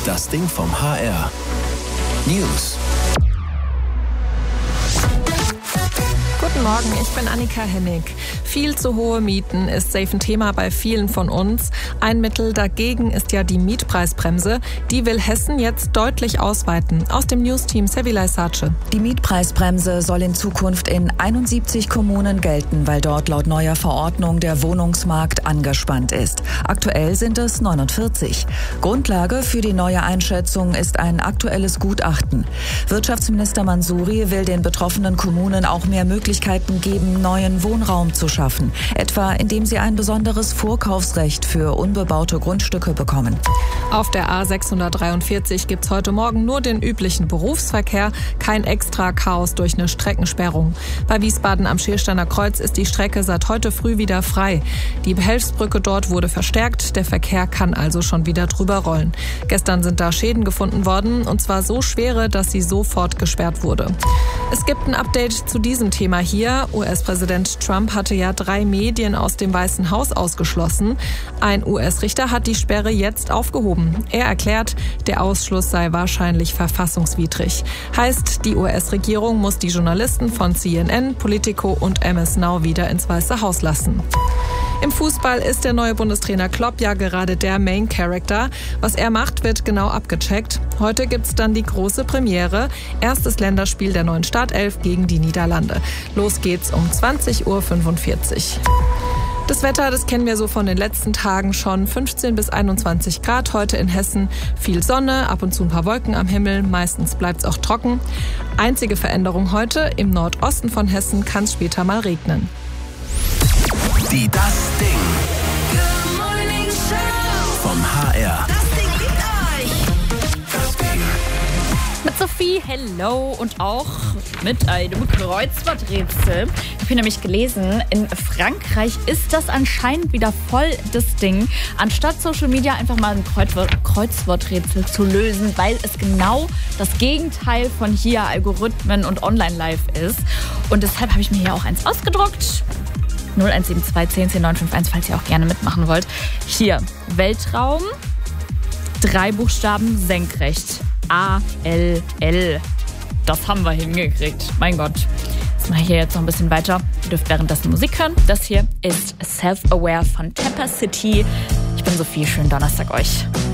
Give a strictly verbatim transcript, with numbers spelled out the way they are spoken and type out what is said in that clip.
Das Ding vom H R. News. Guten Morgen, ich bin Annika Hennig. Viel zu hohe Mieten ist safe ein Thema bei vielen von uns. Ein Mittel dagegen ist ja die Mietpreisbremse. Die will Hessen jetzt deutlich ausweiten. Aus dem Newsteam Sevilay Sace. Die Mietpreisbremse soll in Zukunft in einundsiebzig Kommunen gelten, weil dort laut neuer Verordnung der Wohnungsmarkt angespannt ist. Aktuell sind es neunundvierzig. Grundlage für die neue Einschätzung ist ein aktuelles Gutachten. Wirtschaftsminister Mansouri will den betroffenen Kommunen auch mehr Möglichkeiten geben, neuen Wohnraum zu schaffen, etwa indem sie ein besonderes Vorkaufsrecht für unbebaute Grundstücke bekommen. Auf der A sechshundertdreiundvierzig gibt es heute Morgen nur den üblichen Berufsverkehr, kein extra Chaos durch eine Streckenssperrung. Bei Wiesbaden am Schiersteiner Kreuz ist die Strecke seit heute früh wieder frei. Die Behelfsbrücke dort wurde verstärkt, der Verkehr kann also schon wieder drüber rollen. Gestern sind da Schäden gefunden worden, und zwar so schwere, dass sie sofort gesperrt wurde. Es gibt ein Update zu diesem Thema hier. U S-Präsident Trump hatte ja drei Medien aus dem Weißen Haus ausgeschlossen. Ein U S-Richter hat die Sperre jetzt aufgehoben. Er erklärt, der Ausschluss sei wahrscheinlich verfassungswidrig. Heißt, die U S-Regierung muss die Journalisten von C N N, Politico und M S Now wieder ins Weiße Haus lassen. Im Fußball ist der neue Bundestrainer Klopp ja gerade der Main Character. Was er macht, wird genau abgecheckt. Heute gibt's dann die große Premiere. Erstes Länderspiel der neuen Startelf gegen die Niederlande. Los geht's um zwanzig Uhr fünfundvierzig. Das Wetter, das kennen wir so von den letzten Tagen schon. fünfzehn bis einundzwanzig Grad heute in Hessen. Viel Sonne, ab und zu ein paar Wolken am Himmel. Meistens bleibt's auch trocken. Einzige Veränderung heute: im Nordosten von Hessen kann es später mal regnen. Die Das Ding. Good Morning Show. Vom H R. Das Ding gibt euch. Das Ding. Mit Sophie, hello, und auch mit einem Kreuzworträtsel. Ich habe hier nämlich gelesen, in Frankreich ist das anscheinend wieder voll das Ding, anstatt Social Media einfach mal ein Kreuzwort- Kreuzworträtsel zu lösen, weil es genau das Gegenteil von hier Algorithmen und Online-Live ist. Und deshalb habe ich mir hier auch eins ausgedruckt. null eins sieben zwei zehn zehn neun fünf eins, falls ihr auch gerne mitmachen wollt. Hier, Weltraum, drei Buchstaben senkrecht. A L L. Das haben wir hingekriegt. Mein Gott. Jetzt mache ich hier jetzt noch ein bisschen weiter. Ihr dürft währenddessen Musik hören. Das hier ist Self-Aware von Tapper City. Ich bin Sophie. Schönen Donnerstag euch.